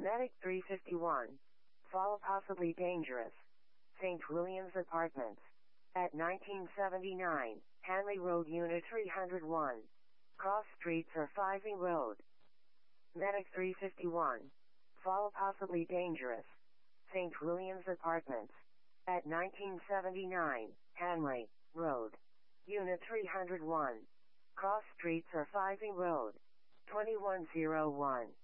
Medic 351. Fall possibly dangerous. St. William's Apartments. At 1979, Hanley Road Unit 301. Cross streets or Fiving Road. Medic 351. Fall possibly dangerous. St. William's Apartments. At 1979, Hanley Road. Unit 301. Cross streets or Fiving Road. 2101.